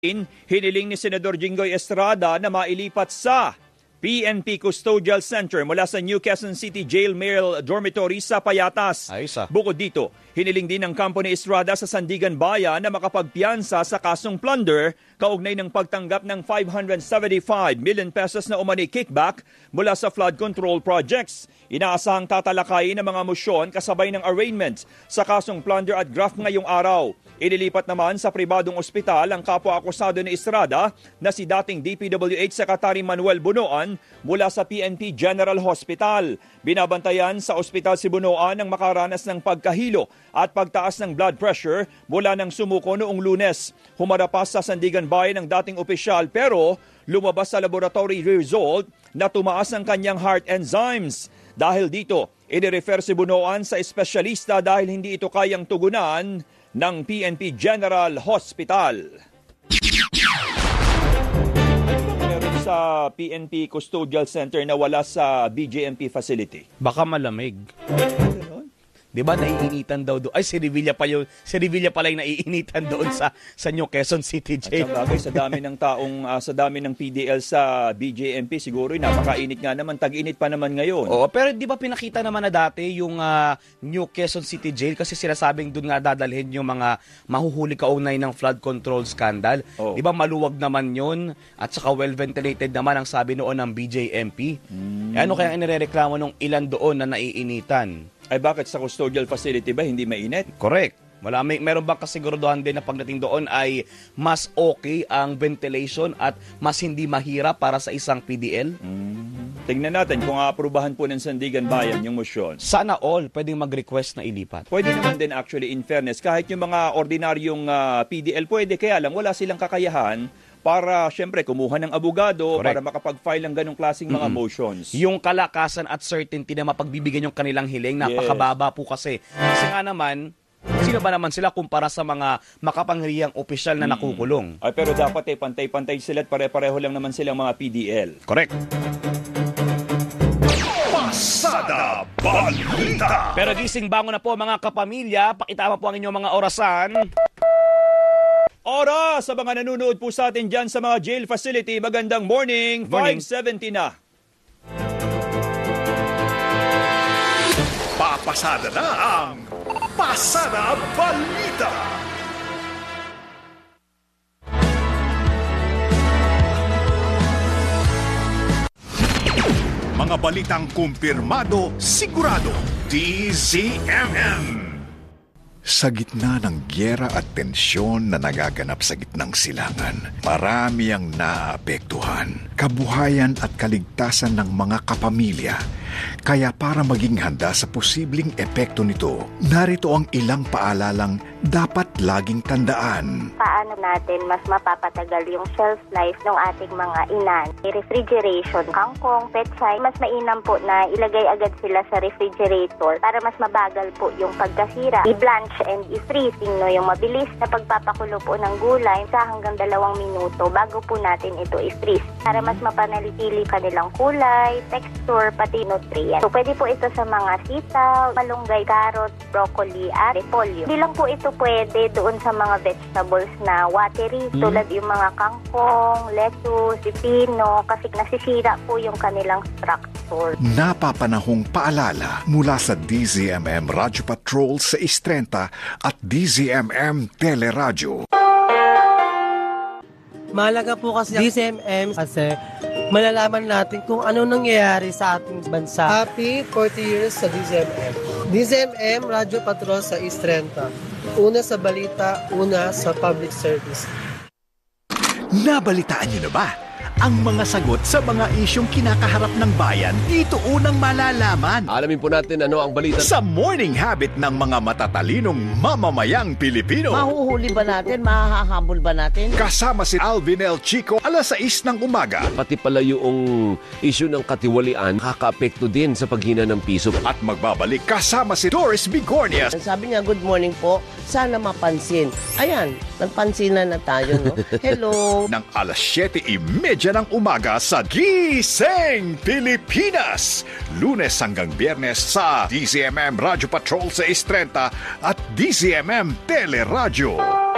Hiniling ni Senador Jinggoy Estrada na mailipat sa PNP Custodial Center mula sa New Quezon City Jail Male Dormitory sa Payatas. Bukod dito, hiniling din ng kampo ni Estrada sa Sandigan Bayan na makapagpiyansa sa kasong plunder kaugnay ng pagtanggap ng 575 million pesos na umani kickback mula sa flood control projects. Inaasahang tatalakayin ng mga mosyon kasabay ng arraignment sa kasong plunder at graft ngayong araw. Inilipat naman sa pribadong ospital ang kapwa-akusado ni Estrada na si dating DPWH Secretary Manuel Bunoan mula sa PNP General Hospital. Binabantayan sa ospital si Bunoan ang makaranas ng pagkahilo at pagtaas ng blood pressure mula ng sumuko noong Lunes. Humarapas sa Sandigan Bayan ang dating opisyal pero lumabas sa laboratory result na tumaas ang kanyang heart enzymes. Dahil dito, inirefer si Bunoan sa espesyalista dahil hindi ito kayang tugunan ng PNP General Hospital. Meron sa PNP Custodial Center na wala sa BJMP facility. Baka malamig. Di ba naiinitan daw doon? Ay, si Revilla pala yung naiinitan doon sa New Quezon City Jail. At bagay, sa dami ng taong, sa dami ng PDL sa BJMP, siguro napakainit nga naman, tag-init pa naman ngayon. Oo, pero di ba pinakita naman na dati yung New Quezon City Jail kasi sinasabing doon nga dadalhin yung mga mahuhuli kaugnay ng flood control scandal. Di ba maluwag naman yun at saka well-ventilated naman ang sabi noon ng BJMP. Ano kaya inirereklamo nung ilan doon na naiinitan? Ay bakit sa custodial facility ba hindi mainit? Correct. Meron bang kasiguraduhan din na pagdating doon ay mas okay ang ventilation at mas hindi mahirap para sa isang PDL? Tingnan natin kung aaprubahan po ng Sandigan Bayan yung motion. Sana all pwedeng mag-request na ilipat. Pwede naman din actually in fairness. Kahit yung mga ordinaryong PDL pwede, kaya lang wala silang kakayahan para siyempre kumuha ng abogado. Correct. Para makapag-file ng ganong klaseng mga motions. Yung kalakasan at certainty na mapagbibigyan yung kanilang hiling, napakababa po kasi. Kasi nga naman, sino ba naman sila kumpara sa mga makapangyarihang opisyal na nakukulong? Ay, pero dapat pantay-pantay sila at pare-pareho lang naman silang mga PDL. Correct. Pasada Balita! Pero gising bango na po mga kapamilya, pakitama po ang inyong mga orasan. Oras sa mga nanonood po sa atin dyan sa mga jail facility. Magandang morning. 5:70 na. Papasada na ang Pasada Balita! Mga balitang kumpirmado, sigurado, DZMM. Sa gitna ng gyera at tensyon na nagaganap sa gitnang silangan, marami ang naapektuhan, kabuhayan at kaligtasan ng mga kapamilya. Kaya para maging handa sa posibleng epekto nito, narito ang ilang paalalang dapat laging tandaan. Paano natin mas mapapatagal yung shelf life ng ating mga inan? Refrigeration, kangkong, petsay, mas mainam po na ilagay agad sila sa refrigerator para mas mabagal po yung pagkasira. I-blanch and i-freezing, no, yung mabilis na pagpapakulo po ng gulay sa hanggang 2 minuto bago po natin ito i-freeze para mas mapanalitili kanilang kulay, texture, pati nutrient. So, pwede po ito sa mga sitaw, malunggay, carrot, broccoli, at repolyo. Hindi lang po ito pwede doon sa mga vegetables na watery, tulad yung mga kangkong, lettuce, pipino, kasi nasisira po yung kanilang structure. Napapanahong paalala mula sa DZMM Radio Patrol sa Istrenta at DZMM Teleradyo. Mahalaga po kasi DZMM kasi malalaman natin kung ano nangyayari sa ating bansa. Happy 40 years sa DZMM. DZMM Radio Patrol sa Istrenta. Una sa balita, una sa public service. Nabalitaan niyo na ba ang mga sagot sa mga isyong kinakaharap ng bayan? Dito unang malalaman. Alamin po natin ano ang balita Sa morning habit ng mga matatalinong mamamayang Pilipino. Mahuhuli ba natin? Mahahabol ba natin? Kasama si Alvin L. Chico, 6:00 ng umaga. Pati pala yung issue ng katiwalian, kaka-apekto din sa paghina ng piso. At magbabalik kasama si Doris Bigornia. Sabi niya, good morning po. Sana mapansin. Ayan, nagpansinan na tayo, no? Hello. Ng 7:30 ng umaga sa Gising Pilipinas. Lunes hanggang Biyernes sa DZMM Radio Patrol sa Istrenta at DZMM Teleradyo.